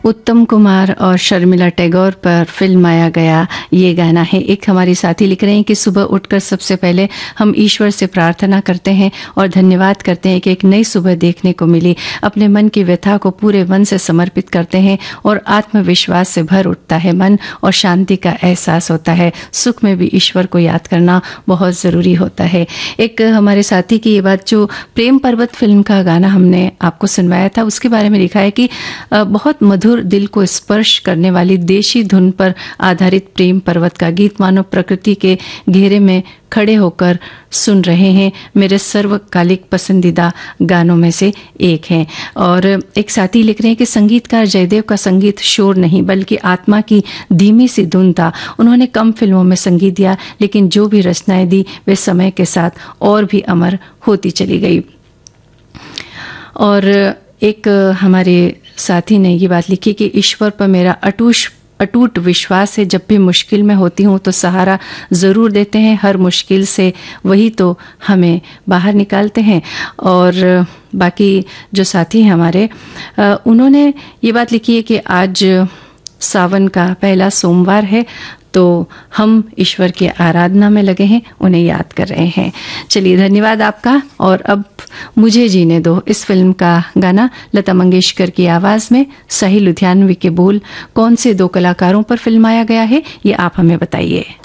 उत्तम कुमार और शर्मिला टैगोर पर फिल्माया गया ये गाना है। एक हमारे साथी लिख रहे हैं कि सुबह उठकर सबसे पहले हम ईश्वर से प्रार्थना करते हैं और धन्यवाद करते हैं कि एक नई सुबह देखने को मिली। अपने मन की व्यथा को पूरे मन से समर्पित करते हैं और आत्मविश्वास से भर उठता है मन और शांति का एहसास होता है। सुख में भी ईश्वर को याद करना बहुत जरूरी होता है। एक हमारे साथी की ये बात, जो प्रेम पर्वत फिल्म का गाना हमने आपको सुनवाया था, उसके बारे में लिखा है कि बहुत मधुर, दिल को स्पर्श करने वाली देशी धुन पर आधारित प्रेम पर्वत का गीत मानो प्रकृति के घेरे में खड़े होकर सुन रहे हैं। मेरे सर्वकालिक पसंदीदा गानों में से एक है। और एक साथी लिख रहे हैं कि संगीतकार जयदेव का संगीत शोर नहीं बल्कि आत्मा की धीमी सी धुन था। उन्होंने कम फिल्मों में संगीत दिया, लेकिन जो भी रचनाएं दी वे समय के साथ और भी अमर होती चली गई। और एक हमारे साथी ने ये बात लिखी कि ईश्वर पर मेरा अटूट विश्वास है। जब भी मुश्किल में होती हूँ तो सहारा जरूर देते हैं। हर मुश्किल से वही तो हमें बाहर निकालते हैं। और बाकी जो साथी हैं हमारे, उन्होंने ये बात लिखी है कि आज सावन का पहला सोमवार है, तो हम ईश्वर की आराधना में लगे हैं, उन्हें याद कर रहे हैं। चलिए, धन्यवाद आपका। और अब मुझे जीने दो, इस फिल्म का गाना लता मंगेशकर की आवाज में, साहिल लुधियानवी के बोल, कौन से दो कलाकारों पर फिल्माया गया है, ये आप हमें बताइए।